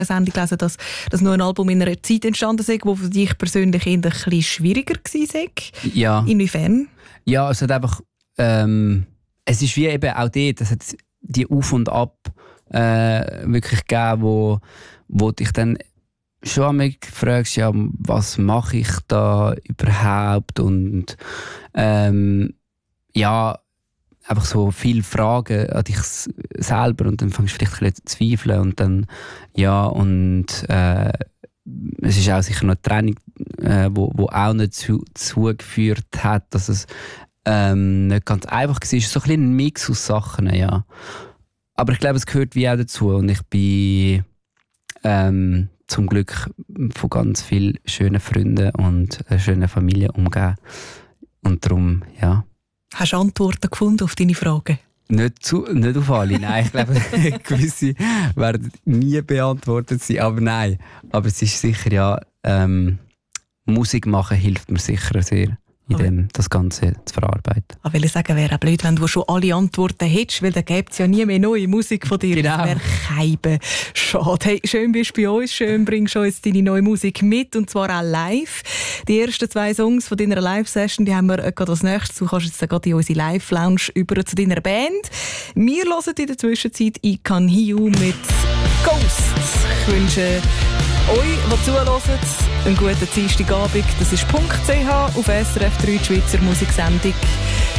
eine Sendung gelesen, dass das neue Album in einer Zeit entstanden ist, wo für dich persönlich eher ein bisschen schwieriger war. Ja. Inwiefern? Ja, es hat einfach... es ist wie eben auch dort, es hat die Auf und Ab wirklich gegeben, wo dich dann schon einmal fragst, ja, was mache ich da überhaupt? Und ja, einfach so viele Fragen an dich selber und dann fängst du vielleicht ein bisschen zu zweifeln und dann, ja, und es ist auch sicher noch eine Trennung, wo auch nicht zugeführt hat, dass es nicht ganz einfach war. Es ist so ein bisschen ein Mix aus Sachen, ja. Aber ich glaube, es gehört wie auch dazu und ich bin zum Glück von ganz vielen schönen Freunden und einer schönen Familie umgeben. Und darum, ja. Hast du Antworten gefunden auf deine Fragen? Nicht auf alle, nein. Ich glaube, gewisse werden nie beantwortet sein, aber nein. Aber es ist sicher, ja, Musik machen hilft mir sicher sehr, in dem, das Ganze zu verarbeiten. Ich will sagen, wäre auch blöd, wenn du schon alle Antworten hättest, weil dann gäbe es ja nie mehr neue Musik von dir. Genau. Das wäre Scheibe. Schade. Hey, schön bist du bei uns, schön bringst du uns deine neue Musik mit, und zwar auch live. Die ersten 2 Songs von deiner Live-Session, die haben wir gerade als nächstes. Du kannst jetzt gerade in unsere Live-Lounge über zu deiner Band. Wir hören in der Zwischenzeit I Can Hear You mit Ghosts. Ich wünsche euch, die zuhören, einen guten Dienstagabend. Das ist .ch auf SRF 3, die Schweizer Musiksendung.